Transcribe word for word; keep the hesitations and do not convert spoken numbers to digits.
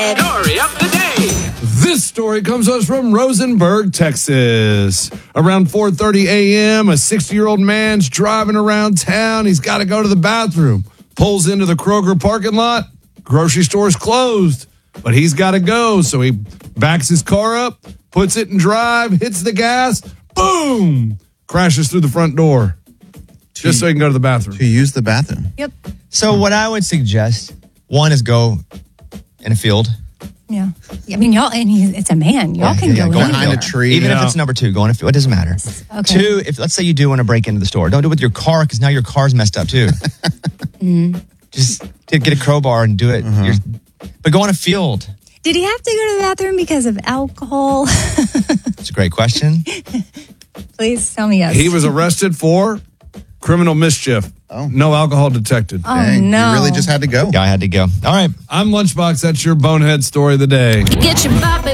Story of the day. This story comes to us from Rosenberg, Texas. Around four thirty a.m., a sixty-year-old man's driving around town. He's got to go to the bathroom. Pulls into the Kroger parking lot. Grocery store's closed, but he's got to go. So he backs his car up, puts it in drive, hits the gas, boom, crashes through the front door. Just so he can go to the bathroom. To use the bathroom. Yep. So what I would suggest, one is go in a field. Yeah. I mean, y'all, and he, it's a man. Y'all Yeah, can yeah, go go anywhere. behind a tree. Even Yeah. if it's number two, go in a field. It doesn't matter. Okay. Two, if let's say you do want to break into the store, don't do it with your car because now your car's messed up too. Mm. Just get, get a crowbar and do it. Uh-huh. You're, but go on a field. Did he have to go to the bathroom because of alcohol? It's a great question. Please tell me yes. He was arrested for criminal mischief. Oh. No alcohol detected. Oh, Dang, no. You really just had to go. Yeah, I had to go. All right. I'm Lunchbox. That's your bonehead story of the day. Get your bop